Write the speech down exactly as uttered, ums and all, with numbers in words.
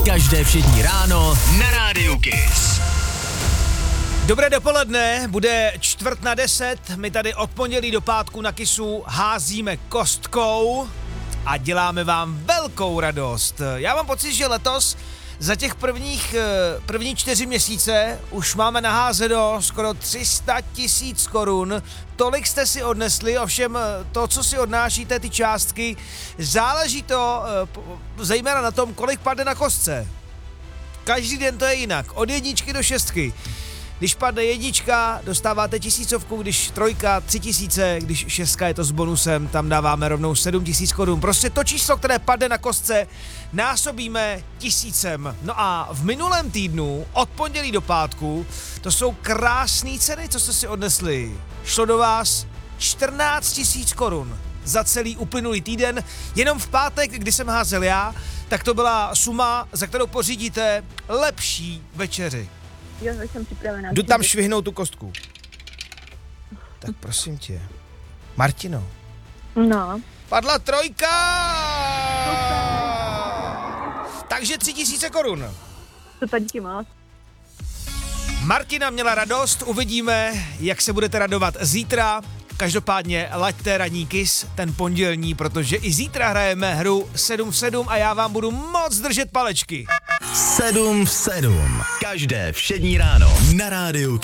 Každé všední ráno na Rádiu Kiss. Dobré dopoledne, bude čtvrt na deset, my tady od pondělí do pátku na Kissu házíme kostkou a děláme vám velkou radost. Já mám pocit, že letos za těch prvních, první čtyři měsíce už máme naházeno skoro tři sta tisíc korun. Tolik jste si odnesli, ovšem to, co si odnášíte, ty částky, záleží to zejména na tom, kolik padne na kostce. Každý den to je jinak, od jedničky do šestky. Když padne jednička, dostáváte tisícovku, když trojka, tři tisíce, když šestka je to s bonusem, tam dáváme rovnou sedm tisíc korun. Prostě to číslo, které padne na kostce, násobíme tisícem. No a v minulém týdnu, od pondělí do pátku, to jsou krásné ceny, co jste si odnesli. Šlo do vás čtrnáct tisíc korun za celý uplynulý týden. Jenom v pátek, kdy jsem házel já, tak to byla suma, za kterou pořídíte lepší večeři. Jo, jsem připravená. Jdu tam švihnout tu kostku. Tak prosím tě. Martino. No. Padla trojka! Takže tři tisíce korun. Super, díky moc. Martina měla radost, uvidíme, jak se budete radovat zítra. Každopádně laďte ranní Kiss, ten pondělní, protože i zítra hrajeme hru sedm v sedm a já vám budu moc držet palečky. sedm v sedm. Každé všední ráno na Rádiu Kiss.